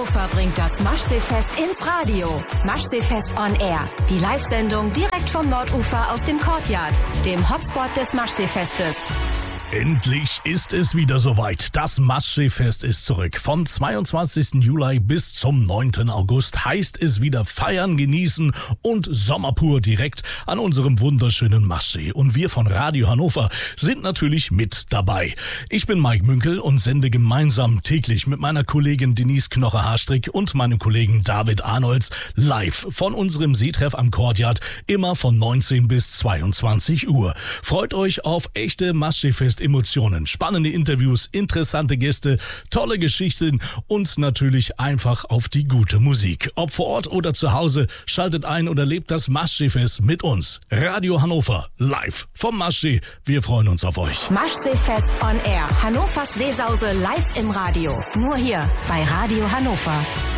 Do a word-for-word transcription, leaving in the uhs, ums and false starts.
Hannover bringt das Maschseefest ins Radio. Maschseefest on Air. Die Live-Sendung direkt vom Nordufer aus dem Courtyard, dem Hotspot des Maschseefestes. Endlich ist es wieder soweit. Das Maschseefest ist zurück. Vom zweiundzwanzigsten Juli bis zum neunten August heißt es wieder feiern, genießen und Sommerpur direkt an unserem wunderschönen Maschsee. Und wir von Radio Hannover sind natürlich mit dabei. Ich bin Mike Münkel und sende gemeinsam täglich mit meiner Kollegin Denise Knoche-Hastrick und meinem Kollegen David Arnolds live von unserem Seetreff am Courtyard, immer von neunzehn bis zweiundzwanzig Uhr. Freut euch auf echte Maschseefest Emotionen, spannende Interviews, interessante Gäste, tolle Geschichten und natürlich einfach auf die gute Musik. Ob vor Ort oder zu Hause, schaltet ein und erlebt das Maschseefest mit uns. Radio Hannover, live vom Maschsee. Wir freuen uns auf euch. Maschseefest on Air. Hannovers Seesause live im Radio. Nur hier bei Radio Hannover.